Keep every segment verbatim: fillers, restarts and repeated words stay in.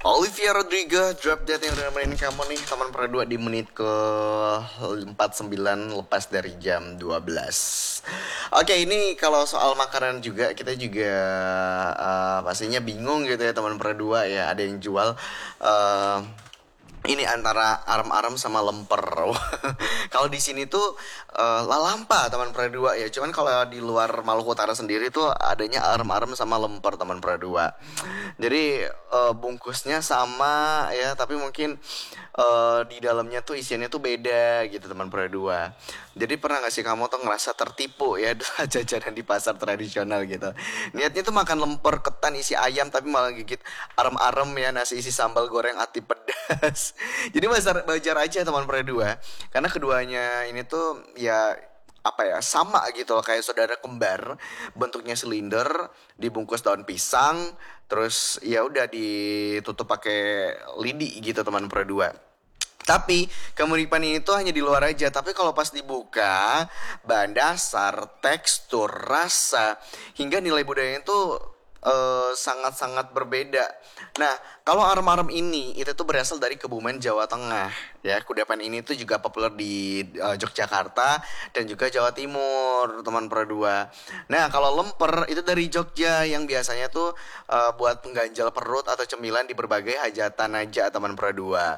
Olivia Rodrigo drop dead yang udah nemenin kamu nih teman per dua di menit ke empat puluh sembilan lepas dari jam dua belas. Oke, ini kalau soal makanan juga kita juga uh, pastinya bingung gitu ya teman per dua ya, ada yang jual uh, ini antara arem-arem sama lemper. Kalau di sini tuh uh, lalampa teman dua ya. Cuman kalau di luar Maluku Utara sendiri tuh adanya arem-arem sama lemper teman dua. Jadi uh, bungkusnya sama ya, tapi mungkin uh, di dalamnya tuh isiannya tuh beda gitu teman dua. Jadi pernah gak sih kamu tuh ngerasa tertipu ya jajanan di pasar tradisional gitu. Niatnya tuh makan lemper ketan isi ayam tapi malah gigit arem-arem ya, nasi isi sambal goreng ati pedas. Jadi wajar, wajar aja teman dua. Karena keduanya ini tuh ya apa ya, sama gitu loh, kayak saudara kembar, bentuknya silinder, dibungkus daun pisang, terus ya udah ditutup pakai lidi gitu teman dua. Tapi kemiripan ini tuh hanya di luar aja. Tapi kalau pas dibuka, bahan dasar, tekstur, rasa, hingga nilai budayanya tuh eh, sangat-sangat berbeda. Nah, kalau arem-arem ini itu tuh berasal dari Kebumen, Jawa Tengah. Ya, kudapan ini tuh juga populer di eh, Yogyakarta dan juga Jawa Timur, teman dua. Nah, kalau lemper itu dari Jogja yang biasanya tuh eh, buat pengganjal perut atau cemilan di berbagai hajatan aja, teman dua.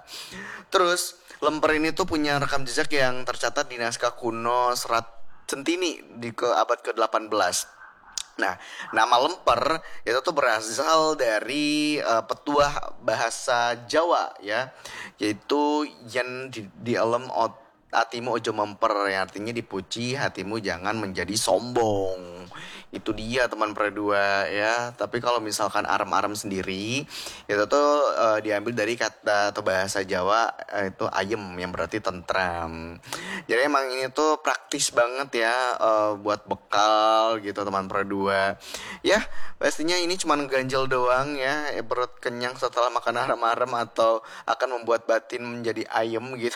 Terus lemper ini tuh punya rekam jejak yang tercatat di naskah kuno Serat Centini di ke abad ke delapan belas. Nah, nama lemper itu tuh berasal dari uh, petuah bahasa Jawa ya, yaitu yen di, di alam ot, hatimu ojo memper, yang artinya dipuji hatimu jangan menjadi sombong. Itu dia teman dua ya. Tapi kalau misalkan arem-arem sendiri itu tuh uh, diambil dari kata atau bahasa Jawa uh, itu ayem yang berarti tentram. Jadi emang ini tuh praktis banget ya uh, buat bekal gitu teman dua. Ya, pastinya ini cuma ganjel doang ya, ya perut kenyang setelah makan arem-arem atau akan membuat batin menjadi ayem gitu.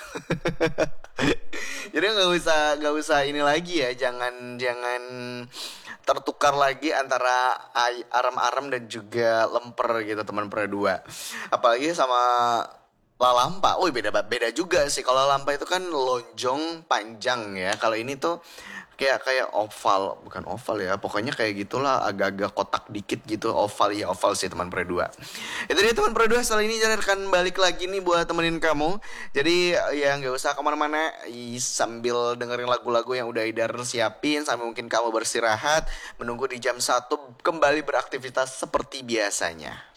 Jadi nggak usah nggak usah ini lagi ya, jangan jangan tertukar lagi antara ay- arem-arem dan juga lemper gitu teman dua. Apalagi sama lalampa. Oh, beda beda juga sih. Kalau lalampa itu kan lonjong panjang ya. Kalau ini tuh kayak kayak oval, bukan oval ya. Pokoknya kayak gitulah, agak-agak kotak dikit gitu. Oval ya, oval sih teman dua. Itu dia teman dua. Setelah ini jangan akan balik lagi nih buat temenin kamu. Jadi ya nggak usah kemana-mana, sambil dengerin lagu-lagu yang udah Idar siapin, sambil mungkin kamu beristirahat menunggu di jam satu kembali beraktivitas seperti biasanya.